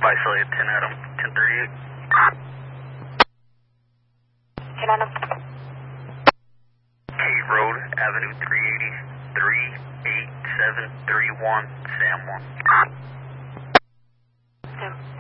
Isolated 10 Adam, 1038. 10 Adam. Kate Road, Avenue 380, 38731, Sam 1. Sam.